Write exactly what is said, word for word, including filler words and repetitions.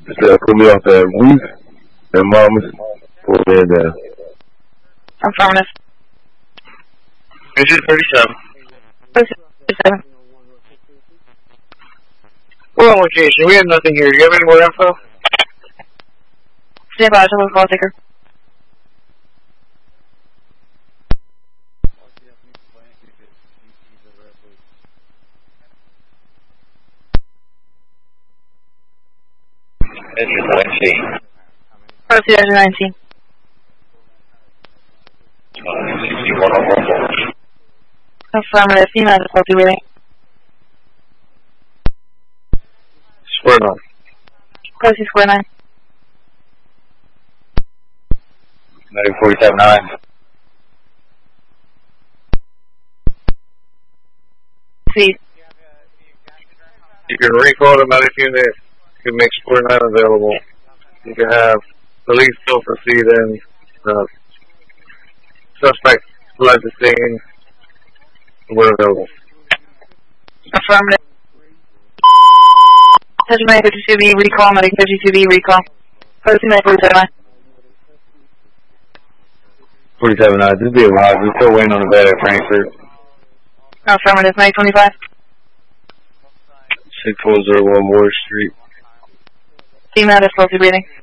Just uh, put me off at Ruth and Mama's for a man down. Affirmative. This is thirty-seven. thirty-seven. We're on location. We have nothing here. Do you have any more info? Stand by, to call taker. Engine nineteen. Proceed engine nineteen. sixty-one on one board. Affirmative. Female difficulty rating. Square nine. Proceed square nine. Negative forty-seven nine. Please. You can recall the medic unit. You can make square nine available. You can have police still proceed and uh, suspect fled the scene. We're available. Affirmative. Attention medic fifty-two B recall, medic fifty-two B recall. Proceed medic forty-seven nine. forty-seven nine, this be a ride. We're still waiting on the bed at Frankfurt. Affirmative. medic twenty-five. six four zero one Moore Street. Female difficulty breathing.